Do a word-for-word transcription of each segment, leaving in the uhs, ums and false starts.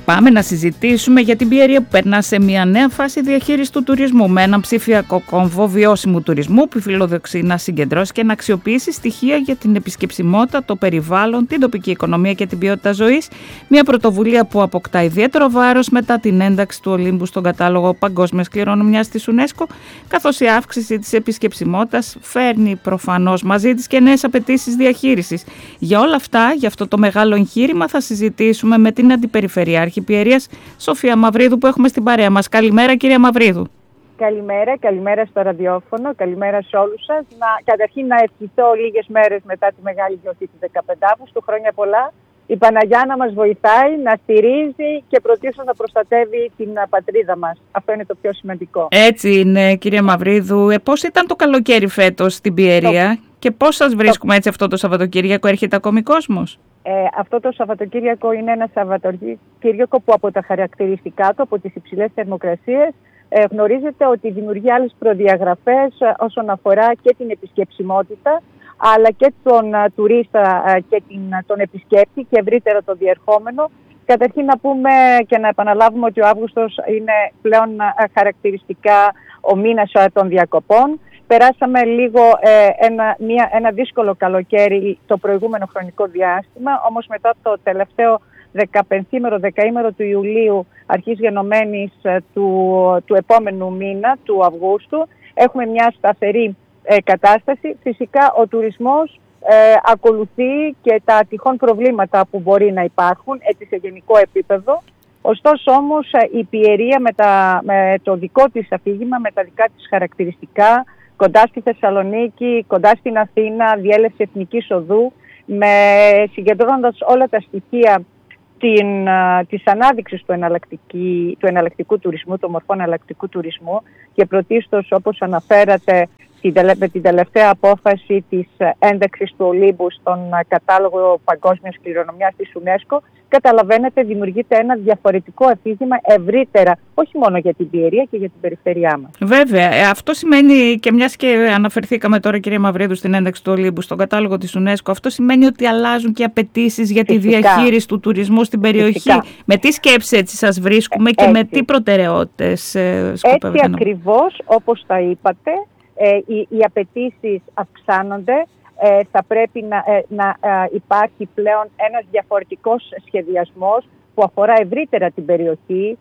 Πάμε να συζητήσουμε για την Πιερία που περνά σε μια νέα φάση διαχείρισης του τουρισμού με έναν ψηφιακό κόμβο βιώσιμου τουρισμού που φιλοδοξεί να συγκεντρώσει και να αξιοποιήσει στοιχεία για την επισκεψιμότητα, το περιβάλλον, την τοπική οικονομία και την ποιότητα ζωής. Μια πρωτοβουλία που αποκτά ιδιαίτερο βάρος μετά την ένταξη του Ολύμπου στον κατάλογο παγκόσμιας κληρονομιάς της UNESCO, καθώς η αύξηση της επισκεψιμότητας φέρνει προφανώς μαζί της και νέες απαιτήσεις διαχείρισης. Για όλα αυτά, για αυτό το μεγάλο εγχείρημα, θα συζητήσουμε με την Αντιπεριφερειάρχη Πιερίας Σοφία Μαυρίδου που έχουμε στην παρέα μας. Καλημέρα, κυρία Μαυρίδου. Καλημέρα, καλημέρα στο ραδιόφωνο, καλημέρα σε όλους σας. Να, καταρχήν να ευχηθώ λίγες μέρες μετά τη μεγάλη γιορτή του δεκαπέντε Αυγούστου, χρόνια πολλά, η Παναγιά να μας βοηθάει, να στηρίζει και πρωτίστως να προστατεύει την πατρίδα μας. Αυτό είναι το πιο σημαντικό. Έτσι είναι, κυρία Μαυρίδου. Ε, πώς ήταν το καλοκαίρι φέτος στην Πιερία το... και πώς σας βρίσκουμε το... έτσι αυτό το Σαββατοκύριακο, έρχεται ακόμη κόσμος? Ε, αυτό το Σαββατοκύριακο είναι ένα Σαββατοκύριακο που από τα χαρακτηριστικά του, από τις υψηλές θερμοκρασίες, ε, γνωρίζετε ότι δημιουργεί άλλες προδιαγραφές ε, όσον αφορά και την επισκεψιμότητα, αλλά και τον α, τουρίστα α, και την, τον επισκέπτη και ευρύτερα τον διερχόμενο. Καταρχήν να πούμε και να επαναλάβουμε ότι ο Αύγουστος είναι πλέον α, χαρακτηριστικά ο μήνας α, των διακοπών. Περάσαμε λίγο ε, ένα, μια, ένα δύσκολο καλοκαίρι το προηγούμενο χρονικό διάστημα, όμως μετά το τελευταίο δεκαπενθήμερο, δεκαήμερο του Ιουλίου, αρχής γενομένης ε, του, του επόμενου μήνα, του Αυγούστου, έχουμε μια σταθερή ε, κατάσταση. Φυσικά ο τουρισμός ε, ακολουθεί και τα τυχόν προβλήματα που μπορεί να υπάρχουν έτσι σε γενικό επίπεδο. Ωστόσο όμως η Πιερία με, τα, με το δικό της αφήγημα, με τα δικά της χαρακτηριστικά, κοντά στη Θεσσαλονίκη, κοντά στην Αθήνα, διέλευση εθνικής οδού, με, συγκεντρώνοντας όλα τα στοιχεία την, της ανάδειξης του, του εναλλακτικού τουρισμού, των μορφών εναλλακτικού τουρισμού και πρωτίστως, όπως αναφέρατε, με την τελευταία απόφαση της ένταξης του Ολύμπου στον κατάλογο παγκόσμιας κληρονομιάς της UNESCO, καταλαβαίνετε, δημιουργείται ένα διαφορετικό αφήγημα ευρύτερα, όχι μόνο για την Πιερία και για την περιφέρειά μας. Βέβαια, αυτό σημαίνει, και μιας και αναφερθήκαμε τώρα, κυρία Μαυρίδου, στην ένταξη του Ολύμπου στον κατάλογο της UNESCO, αυτό σημαίνει ότι αλλάζουν και απαιτήσεις για τη Φυσικά. διαχείριση του τουρισμού στην περιοχή. Φυσικά. Με τι σκέψη έτσι σας βρίσκουμε και έτσι. με τι προτεραιότητες σκοπεύετε? Έτσι ακριβώς, όπως τα είπατε. Ε, οι, οι απαιτήσεις αυξάνονται, ε, θα πρέπει να, ε, να ε, υπάρχει πλέον ένας διαφορετικός σχεδιασμός που αφορά ευρύτερα την περιοχή,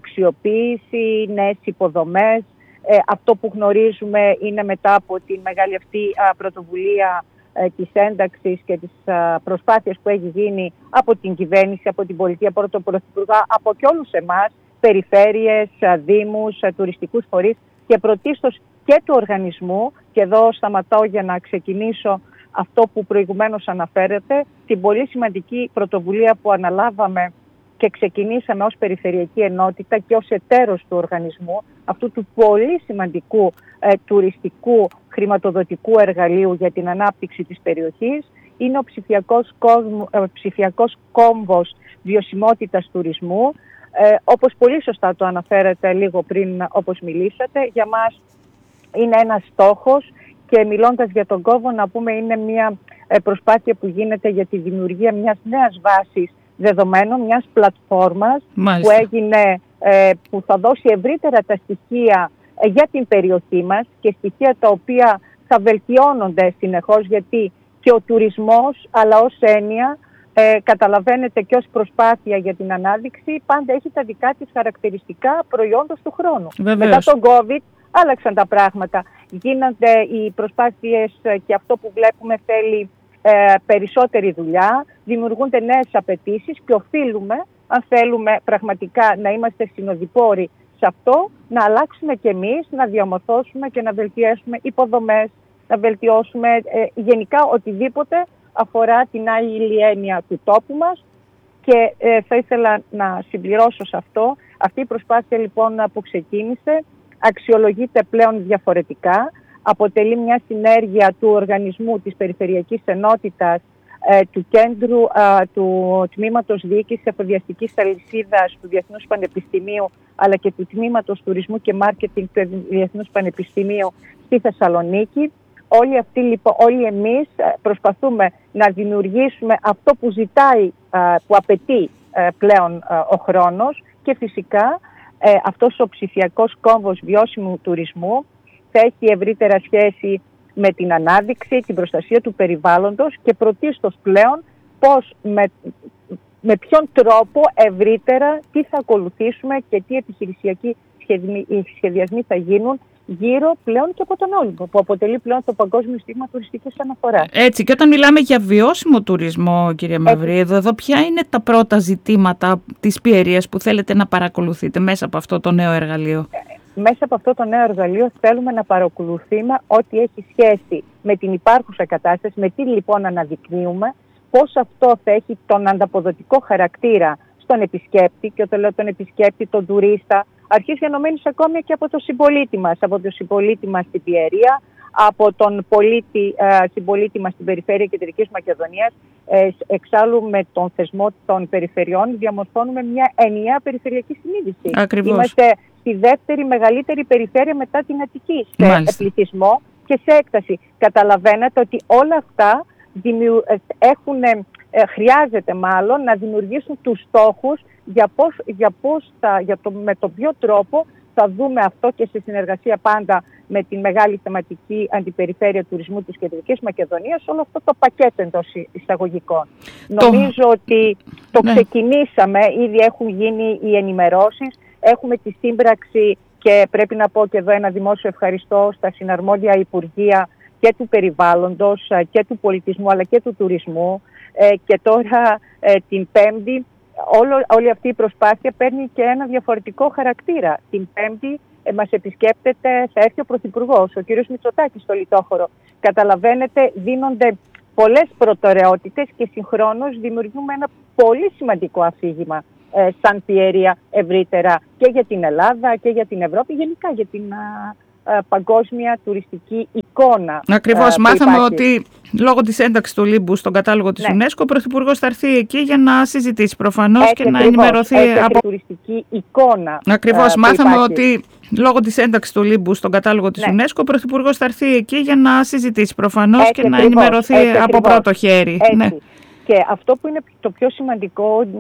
αξιοποίηση, νέες υποδομές. Ε, αυτό που γνωρίζουμε είναι μετά από τη μεγάλη αυτή α, πρωτοβουλία ε, της ένταξης και της α, προσπάθειας που έχει γίνει από την κυβέρνηση, από την πολιτεία, από τον Πρωθυπουργό, από και όλους εμάς, περιφέρειες, α, δήμους, α, τουριστικούς φορείς και πρωτίστως και του οργανισμού, και εδώ σταματάω για να ξεκινήσω αυτό που προηγουμένως αναφέρεται, την πολύ σημαντική πρωτοβουλία που αναλάβαμε και ξεκινήσαμε ως Περιφερειακή Ενότητα και ως εταίρος του οργανισμού, αυτού του πολύ σημαντικού ε, τουριστικού χρηματοδοτικού εργαλείου για την ανάπτυξη της περιοχής, είναι ο ψηφιακός, κόσμο, ε, ψηφιακός κόμβος βιωσιμότητας τουρισμού. Ε, όπως πολύ σωστά το αναφέρετε λίγο πριν όπως μιλήσατε, για μας είναι ένας στόχος και μιλώντας για τον κόμβο να πούμε είναι μια προσπάθεια που γίνεται για τη δημιουργία μιας νέας βάσης δεδομένων, μιας πλατφόρμας που, έγινε, που θα δώσει ευρύτερα τα στοιχεία για την περιοχή μας και στοιχεία τα οποία θα βελτιώνονται συνεχώς, γιατί και ο τουρισμός αλλά ως έννοια Ε, καταλαβαίνετε και ως προσπάθεια για την ανάδειξη πάντα έχει τα δικά της χαρακτηριστικά προϊόντος του χρόνου. Βεβαίως. Μετά τον COVID άλλαξαν τα πράγματα. Γίνονται οι προσπάθειες και αυτό που βλέπουμε θέλει ε, περισσότερη δουλειά, δημιουργούνται νέες απαιτήσεις και οφείλουμε, αν θέλουμε πραγματικά να είμαστε συνοδοιπόροι σε αυτό, να αλλάξουμε κι εμείς, να διαμορφώσουμε και να βελτιώσουμε υποδομές, να βελτιώσουμε ε, γενικά οτιδήποτε αφορά την άλλη έννοια του τόπου μας και ε, θα ήθελα να συμπληρώσω σε αυτό. Αυτή η προσπάθεια λοιπόν που ξεκίνησε αξιολογείται πλέον διαφορετικά. Αποτελεί μια συνέργεια του οργανισμού της Περιφερειακής Ενότητας, ε, του Κέντρου, ε, του Τμήματος Διοίκησης Εφοδιαστικής Αλυσίδας του Διεθνούς Πανεπιστημίου, αλλά και του Τμήματος Τουρισμού και Μάρκετινγκ του Διεθνούς Πανεπιστημίου στη Θεσσαλονίκη. Όλοι αυτοί, λοιπόν, όλοι εμείς προσπαθούμε να δημιουργήσουμε αυτό που ζητάει, που απαιτεί πλέον ο χρόνος και φυσικά αυτός ο ψηφιακός κόμβος βιώσιμου τουρισμού θα έχει ευρύτερα σχέση με την ανάδειξη, την προστασία του περιβάλλοντος και πρωτίστως πλέον πώς, με, με ποιον τρόπο ευρύτερα τι θα ακολουθήσουμε και τι επιχειρησιακοί σχεδιασμοί θα γίνουν γύρω πλέον και από τον Όλυμπο, που αποτελεί πλέον το παγκόσμιο στίγμα τουριστικής αναφοράς. Έτσι, και όταν μιλάμε για βιώσιμο τουρισμό, κυρία Μαυρίδου, εδώ ποια είναι τα πρώτα ζητήματα της πιερίας που θέλετε να παρακολουθείτε μέσα από αυτό το νέο εργαλείο? Μέσα από αυτό το νέο εργαλείο θέλουμε να παρακολουθούμε ό,τι έχει σχέση με την υπάρχουσα κατάσταση, με τι λοιπόν αναδεικνύουμε, πώς αυτό θα έχει τον ανταποδοτικό χαρακτήρα στον επισκέπτη, και όταν λέω τον επισκέπτη, τον τουρίστα, αρχής γενομένης ακόμη και από τον συμπολίτη μας, από τον συμπολίτη μας στην Πιερία, από τον πολίτη, ε, συμπολίτη μας στην περιφέρεια Κεντρικής Μακεδονίας. Ε, εξάλλου με τον θεσμό των περιφερειών διαμορφώνουμε μια ενιαία περιφερειακή συνείδηση. Ακριβώς. Είμαστε στη δεύτερη μεγαλύτερη περιφέρεια μετά την Αττική σε πληθυσμό και σε έκταση. Καταλαβαίνετε ότι όλα αυτά δημιου... έχουν, ε, χρειάζεται μάλλον να δημιουργήσουν τους στόχους για πώς, για πώς θα, για το, με τον ποιο τρόπο θα δούμε αυτό, και σε συνεργασία πάντα με τη μεγάλη θεματική αντιπεριφέρεια τουρισμού της Κεντρικής Μακεδονίας, όλο αυτό το πακέτο εντός εισαγωγικών. Το... Νομίζω ότι το ναι. ξεκινήσαμε, ήδη έχουν γίνει οι ενημερώσεις, έχουμε τη σύμπραξη και πρέπει να πω και εδώ ένα δημόσιο ευχαριστώ στα συναρμόδια Υπουργεία και του περιβάλλοντος και του πολιτισμού αλλά και του τουρισμού, ε, και τώρα ε, την Πέμπτη όλο, όλη αυτή η προσπάθεια παίρνει και ένα διαφορετικό χαρακτήρα. Την Πέμπτη ε, μας επισκέπτεται, θα έρθει ο Πρωθυπουργός, ο κ. Μητσοτάκης, στο Λιτόχωρο. Καταλαβαίνετε, δίνονται πολλές προτεραιότητες και συγχρόνως δημιουργούμε ένα πολύ σημαντικό αφήγημα ε, σαν Πιερία ευρύτερα και για την Ελλάδα και για την Ευρώπη, γενικά για την α, α, παγκόσμια τουριστική εικόνα. Ακριβώς. Α, Μάθαμε υπάρχει. ότι λόγω της ένταξης του Λίμπου στον κατάλογο της ναι. UNESCO, ο Πρωθυπουργός θα έρθει εκεί για να συζητήσει προφανώς έχει και να ακριβώς, ενημερωθεί έχει από τουριστική εικόνα. Ακριβώς. Α, Μάθαμε υπάρχει. ότι λόγω της ένταξης του Λίμπου στον κατάλογο της ναι. UNESCO, ο Πρωθυπουργός θα έρθει εκεί για να συζητήσει προφανώς έχει και να ακριβώς, ενημερωθεί από ακριβώς. πρώτο χέρι. Έτσι. Ναι. Και αυτό που είναι το πιο σημαντικό